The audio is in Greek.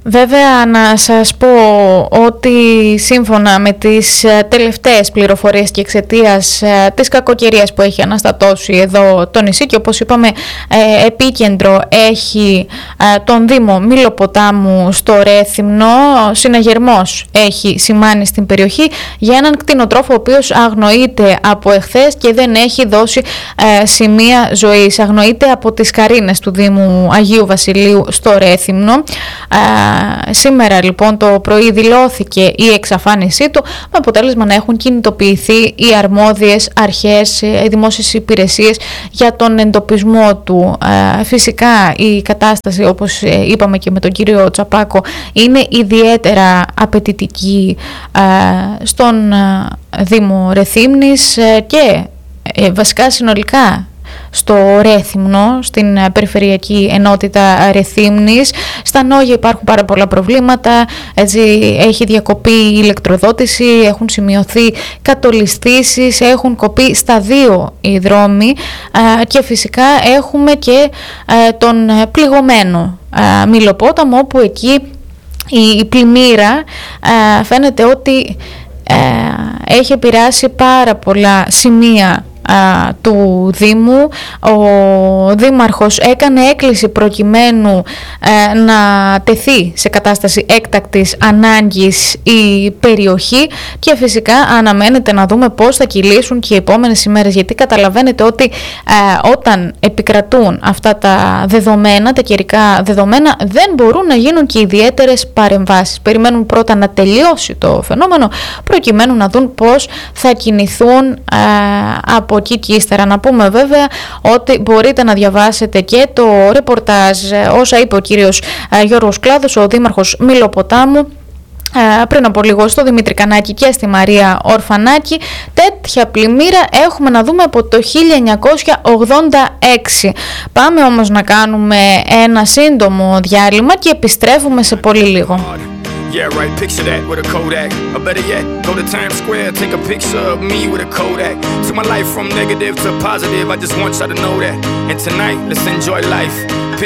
Βέβαια να σας πω ότι σύμφωνα με τις τελευταίες πληροφορίες και εξαιτίας της κακοκαιρίας που έχει αναστατώσει εδώ το νησί, και όπως είπαμε επίκεντρο έχει τον Δήμο Μήλο-Ποτάμου στο Ρέθυμνο, συναγερμός έχει σημάνει στην περιοχή για έναν κτηνοτρόφο ο οποίος αγνοείται από εχθές και δεν έχει δώσει σημεία ζωής. Αγνοείται από τις Καρίνες του Δήμου Αγίου Βασιλείου στο Ρέθυμνο. Σήμερα λοιπόν το πρωί δηλώθηκε η εξαφάνισή του, με αποτέλεσμα να έχουν κινητοποιηθεί οι αρμόδιες αρχές, οι δημόσιες υπηρεσίες για τον εντοπισμό του. Φυσικά η κατάσταση, όπως είπαμε και με τον κύριο Τσαπάκο, είναι ιδιαίτερα απαιτητική στον Δήμο Ρεθύμνης και βασικά συνολικά στο Ρέθυμνο, στην περιφερειακή ενότητα Ρεθύμνης. Στα Νόγια υπάρχουν πάρα πολλά προβλήματα, έτσι έχει διακοπεί η ηλεκτροδότηση, έχουν σημειωθεί κατολιστήσεις, έχουν κοπεί στα 2 οι δρόμοι και φυσικά έχουμε και τον πληγωμένο Μήλο-Πόταμο, όπου εκεί η πλημμύρα φαίνεται ότι έχει επηρεάσει πάρα πολλά σημεία του Δήμου. Ο Δήμαρχος έκανε έκκληση προκειμένου να τεθεί σε κατάσταση έκτακτης ανάγκης η περιοχή και φυσικά αναμένεται να δούμε πώς θα κυλήσουν και οι επόμενες ημέρες, γιατί καταλαβαίνετε ότι όταν επικρατούν αυτά τα δεδομένα, τα καιρικά δεδομένα, δεν μπορούν να γίνουν και ιδιαίτερες παρεμβάσεις. Περιμένουν πρώτα να τελειώσει το φαινόμενο προκειμένου να δουν πώς θα κινηθούν από εκεί και ύστερα. Να πούμε βέβαια ότι μπορείτε να διαβάσετε και το ρεπορτάζ, όσα είπε ο κύριος Γιώργος Κλάδος, ο Δήμαρχος Μήλο-Ποτάμου, πριν από λίγο στο Δημήτρη Κανάκη και στη Μαρία Ορφανάκη. Τέτοια πλημμύρα έχουμε να δούμε από το 1986. Πάμε όμως να κάνουμε ένα σύντομο διάλειμμα και επιστρέφουμε σε πολύ λίγο. Yeah, right, picture that with a Kodak. Or better yet, go to Times Square, take a picture of me with a Kodak. Took my life from negative to positive, I just want y'all to know that. And tonight, let's enjoy life.